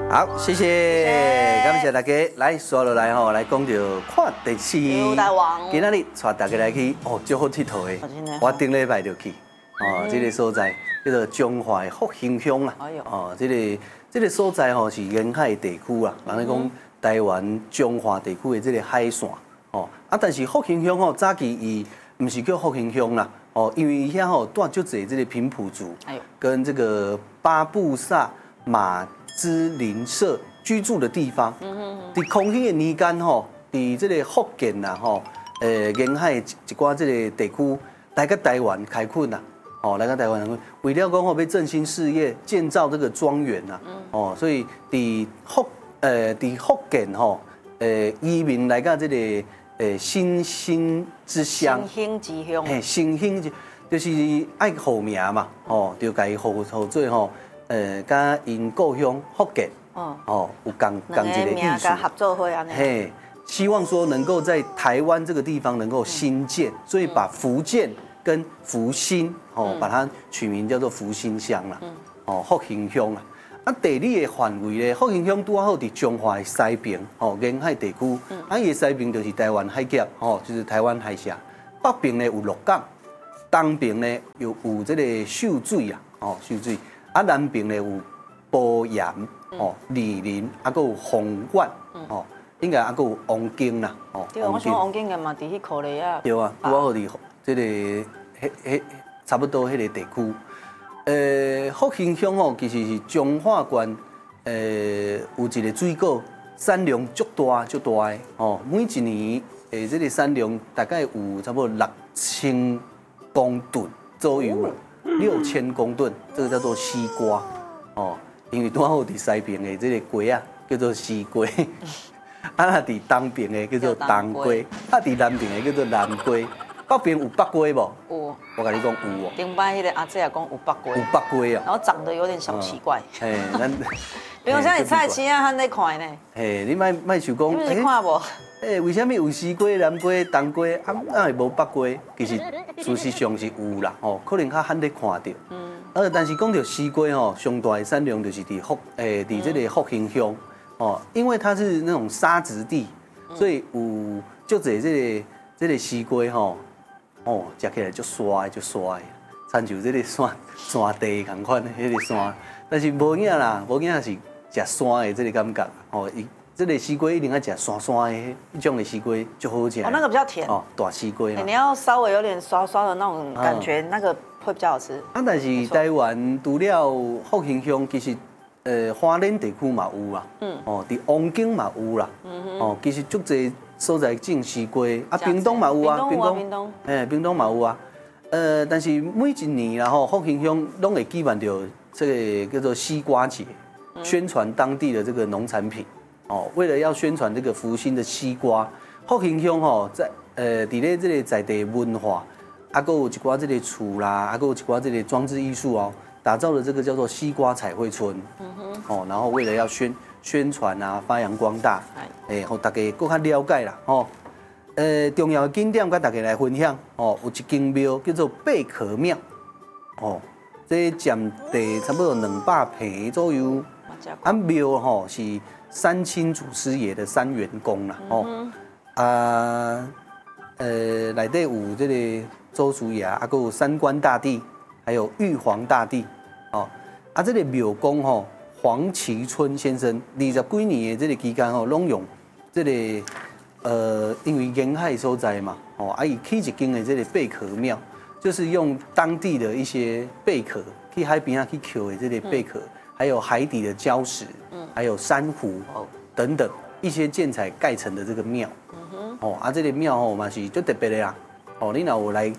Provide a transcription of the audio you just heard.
好，谢谢，感谢大家来刷落来吼，来讲到看电视。 台湾。 今仔日带大家来去哦，足好佚佗的。我顶礼拜就去，哦，这个所在叫做中华的复兴乡啊。哦，这个所在吼是沿海地区啊，人咧讲台湾中华地区的这个海线。哦，但是复兴乡吼早期伊唔是叫复兴乡啦，哦，因为伊遐吼住足侪这个平埔族，跟这个巴布萨马兹林社居住的地方。伫空虚的年间吼，伫这个福建啦吼，沿海一寡这个地区来个台湾开垦啦，哦，来个台湾开垦，为了讲吼要振兴事业，建造这个庄园呐，哦，所以伫福建吼，移民来到这个新兴之乡， 新兴之乡， 新兴就是爱好名嘛，哦，就甲伊号做吼，甲因故乡福建，哦，有共一个意思， 合作会安尼， 嘿，希望说能够在台湾这个地方能够兴建，所以把福建跟福兴，哦，把它取名叫做福兴乡啦，哦，复兴乡啦。啊，地理的范围咧，复兴乡拄好伫中华的西边，哦，沿海地区，伊的西边就是台湾海峡，哦，就是台湾海峡。北边呢有鹿港，东边呢有这个秀水啊，哦，秀水。啊，南边呢有埔盐，哦，梨林，啊，佮有红苑，哦，应该啊，佮有王京啦，哦。 对，我想王京的嘛，伫迄块咧啊。 对啊，拄好伫这个差不多迄个地区。复兴乡哦，其实是彰化县有一个水果产量足大的哦，每一年这个产量大概有差不多6000公吨左右啦，6000公吨，这个叫做西瓜哦，因为拄好伫西边的这个瓜啊叫做西瓜，啊伫东边的叫做东瓜，啊伫南边的叫做南瓜。北边有北瓜无？ 有， 我跟你讲有哦。 顶摆迄个阿姐也讲有北瓜， 有北瓜啊。 然后长得有点小奇怪。 嘿，咱。 比如像你菜市啊，还在看呢。 嘿，你莫想讲。 你是看无？ 为什么有西瓜、南瓜、冬瓜，会无北瓜？其实事实上是有啦，哦，可能较罕在看到。但是讲到西瓜吼，上大的产量就是伫这个复兴乡哦，因为它是那种沙质地，所以有足侪这个西瓜吼。哦，食起来就酸就酸，亲像这个山地同款的迄个山，但是无影啦，无影是食酸的这个感觉。哦，这个西瓜一定要食酸酸的，一种的西瓜就好食。 哦，那个比较甜。 哦，大西瓜嘛。 你要稍微有点刷刷的那种感觉，那个会比较好吃。 啊，但是台湾除了复兴乡，其实花莲地区嘛有啦。哦，伫王京嘛有啦。哦，其实足侪。所在种西瓜，啊，屏东嘛有啊，屏东嘛有啊。但是每一年啦吼，复兴乡拢会举办着这个叫做西瓜节，宣传当地的这个农产品。哦，为了要宣传这个福兴的西瓜，复兴乡吼在伫咧这个在地文化，啊，佮有一寡这个厝啦，啊，佮有一寡这个装置艺术哦，打造了这个叫做西瓜彩绘村。哦，然后为了要宣传啊，发扬光大，互大家更较了解啦，吼。重要的景点，甲大家来分享，哦，有一间庙叫做贝壳庙，哦，这占地差不多200坪左右。啊，庙吼是三清祖师爷的三元宫啦，哦，内底有这个周叔爷，啊，佮有三官大帝，还有玉皇大帝，哦，啊，这个庙公吼。黄其春先生20几年的这个期间吼，拢用这个因为沿海所在嘛，哦，伊起一间的这个贝壳庙，就是用当地的一些贝壳，去海边去捡的这个贝壳，还有海底的礁石，还有珊瑚等等一些建材盖成的这个庙，哦，啊，这个庙吼嘛是最特别的啦，哦，你若有来